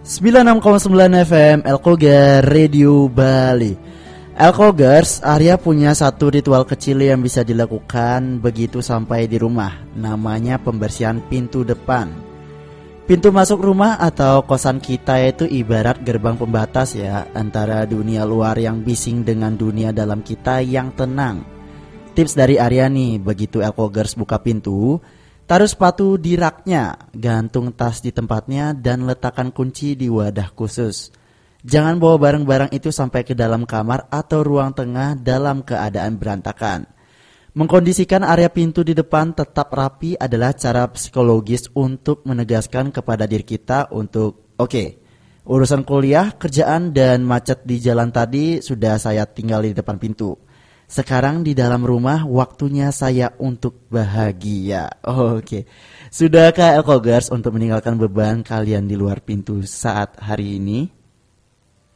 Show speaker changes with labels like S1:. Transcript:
S1: 96,9 FM Elkogar Radio Bali. Elkogers, Arya punya satu ritual kecil yang bisa dilakukan begitu sampai di rumah. Namanya pembersihan pintu depan. Pintu masuk rumah atau kosan kita itu ibarat gerbang pembatas ya, antara dunia luar yang bising dengan dunia dalam kita yang tenang. Tips dari Arya nih, begitu Elkogers buka pintu, taruh sepatu di raknya, gantung tas di tempatnya, dan letakkan kunci di wadah khusus. Jangan bawa barang-barang itu sampai ke dalam kamar atau ruang tengah dalam keadaan berantakan. Mengkondisikan area pintu di depan tetap rapi adalah cara psikologis untuk menegaskan kepada diri kita untuk urusan kuliah, kerjaan, dan macet di jalan tadi sudah saya tinggal di depan pintu. Sekarang di dalam rumah waktunya saya untuk bahagia. Sudahkah Elkogers untuk meninggalkan beban kalian di luar pintu saat hari ini?